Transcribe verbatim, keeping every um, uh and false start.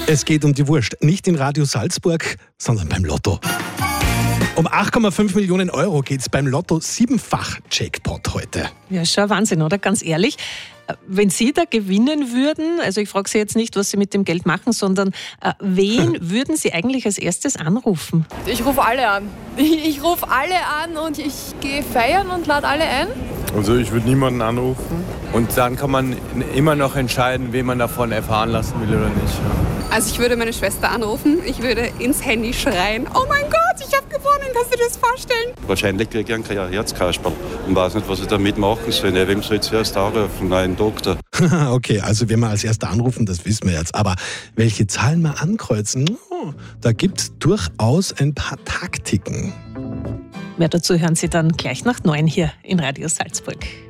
Es geht um die Wurst. Nicht in Radio Salzburg, sondern beim Lotto. Um acht Komma fünf Millionen Euro geht es beim Lotto Siebenfach-Jackpot heute. Ja, schon ein Wahnsinn, oder? Ganz ehrlich. Wenn Sie da gewinnen würden, also ich frage Sie jetzt nicht, was Sie mit dem Geld machen, sondern äh, wen würden Sie eigentlich als erstes anrufen? Ich rufe alle an. Ich, ich rufe alle an und ich gehe feiern und lade alle ein. Also ich würde niemanden anrufen. Und dann kann man immer noch entscheiden, wen man davon erfahren lassen will oder nicht. Ja. Also ich würde meine Schwester anrufen, ich würde ins Handy schreien, oh mein Gott, ich habe gewonnen, kannst du dir das vorstellen? Wahrscheinlich kriege ich einen Herzkasperl und weiß nicht, was ich damit machen soll. Ja, wem soll ich zuerst anrufen? Nein, Doktor. Okay, also wenn wir als Erster anrufen, das wissen wir jetzt. Aber welche Zahlen wir ankreuzen, oh, da gibt es durchaus ein paar Taktiken. Mehr dazu hören Sie dann gleich nach neun hier in Radio Salzburg.